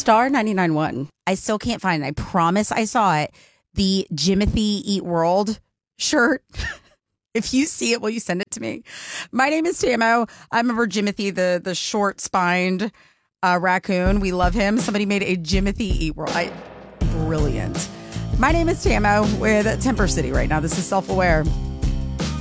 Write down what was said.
Star 99.1. I still can't find it. I promise I saw it. The Jimothy Eat World shirt. If you see it, will you send it to me? My name is Tamo. I remember Jimothy, the short-spined raccoon. We love him. Somebody made a Jimothy Eat World. Brilliant. My name is Tamo with Temper City right now. This is Self-Aware.